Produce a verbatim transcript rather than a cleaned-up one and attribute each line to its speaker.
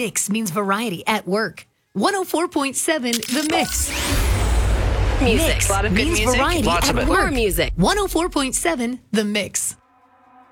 Speaker 1: Mix means variety at work. one oh four point seven The Mix.
Speaker 2: Music.
Speaker 1: Mix
Speaker 2: A lot of good
Speaker 1: means
Speaker 2: music.
Speaker 1: variety
Speaker 3: Lots
Speaker 1: at
Speaker 3: of it.
Speaker 1: work.
Speaker 2: More music.
Speaker 1: one oh four point seven The Mix.